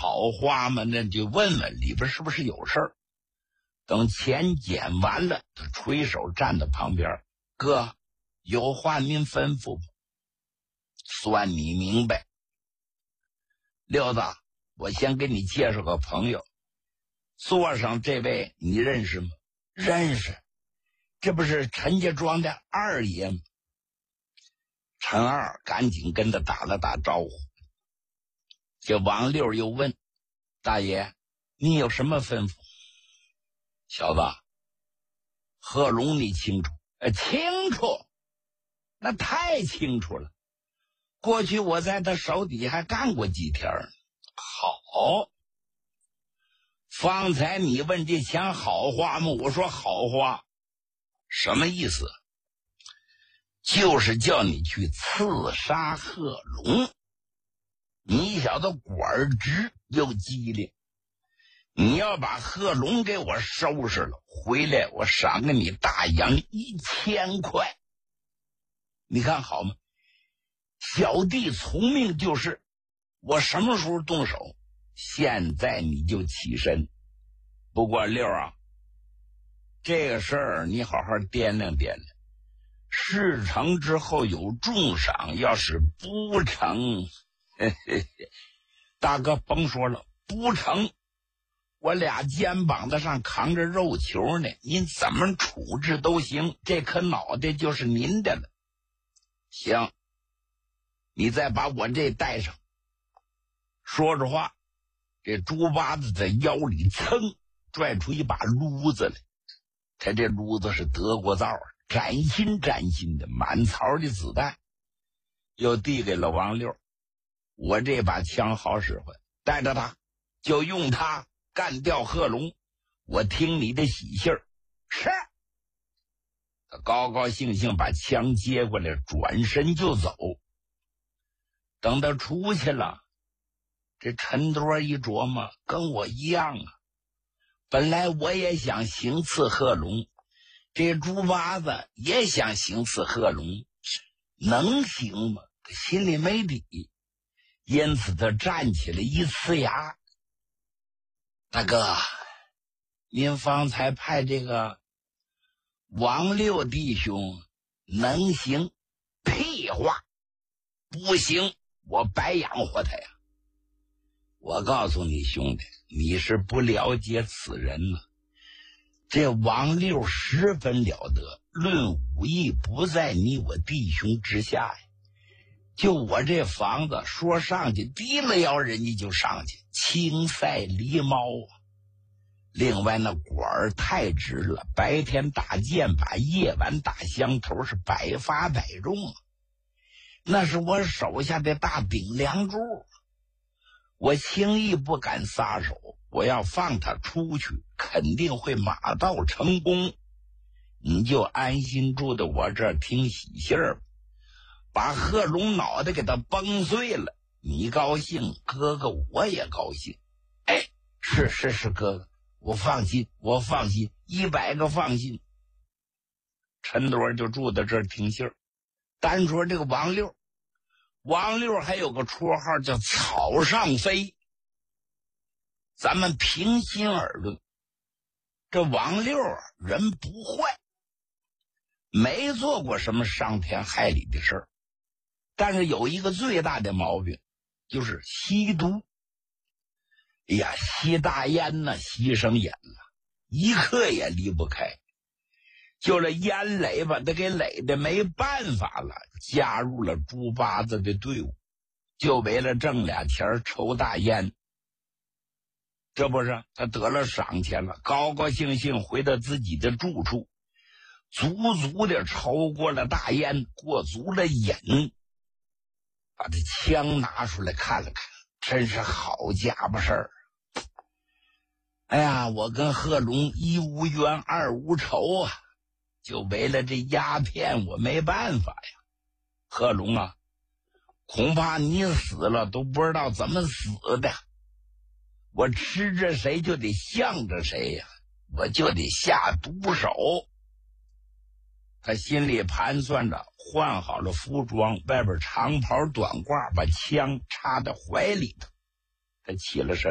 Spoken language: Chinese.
好话嘛，那就问问里边是不是有事儿。等钱捡完了，他垂手站在旁边，哥，有话您吩咐吧。算你明白。六子，我先给你介绍个朋友，座上这位你认识吗？认识，这不是陈家庄的二爷吗？陈二赶紧跟他打了打招呼。这王六又问，大爷，你有什么吩咐？小子，贺龙你清楚？清楚，那太清楚了。过去我在他手底下还干过几天呢。好，方才你问这枪好话吗？我说好话，什么意思？就是叫你去刺杀贺龙。你小子果儿直又机灵，你要把贺龙给我收拾了，回来我赏给你大洋1000块。你看好吗？小弟从命就是，我什么时候动手，现在你就起身。不过六啊，这个事儿你好好掂量掂量，事成之后有重赏，要是不成，大哥甭说了，不成，我俩肩膀子上扛着肉球呢，您怎么处置都行，这颗脑袋就是您的了。行，你再把我这带上。说着话，这猪八子在腰里噌拽出一把撸子来，他这撸子是德国造，崭新崭新的，满槽的子弹，又递给了王六。我这把枪好使唤，带着他，就用它干掉贺龙，我听你的喜信儿。是。他高高兴兴把枪接过来，转身就走。等他出去了，这陈多一琢磨，跟我一样啊。本来我也想行刺贺龙，这猪八子也想行刺贺龙，能行吗？他心里没底，因此他站起来一呲牙。大哥，您方才派这个王六弟兄能行？屁话，不行，我白养活他呀。我告诉你兄弟，你是不了解此人了。这王六十分了得，论武艺不在你我弟兄之下呀。就我这房子，说上去低了腰人家就上去，青赛狸猫啊。另外那管儿太直了，白天打箭靶，夜晚打香头，是百发百中啊。那是我手下的大顶梁柱，我轻易不敢撒手，我要放他出去，肯定会马到成功。你就安心住在我这儿听喜信儿，把贺龙脑袋给他崩碎了，你高兴，哥哥我也高兴。哎，是哥哥，我放心，100个放心。陈多就住在这儿听信儿。单说这个王六还有个绰号叫草上飞。咱们平心而论，这王六人不坏，没做过什么伤天害理的事儿，但是有一个最大的毛病，就是吸毒。哎呀，吸大烟呢，吸上瘾了，一刻也离不开。就这烟垒把他给垒的没办法了，加入了猪八子的队伍，就为了挣俩钱抽大烟。这不是他得了赏钱了，高高兴兴回到自己的住处，足足的抽过了大烟，过足了瘾，把这枪拿出来看了看，真是好家伙事儿。哎呀，我跟贺龙一无冤二无仇啊，就为了这鸦片我没办法呀。贺龙啊，恐怕你死了都不知道怎么死的，我吃着谁就得向着谁呀，我就得下毒手。他心里盘算着，换好了服装，外边长袍短褂，把枪插在怀里头，他起了身。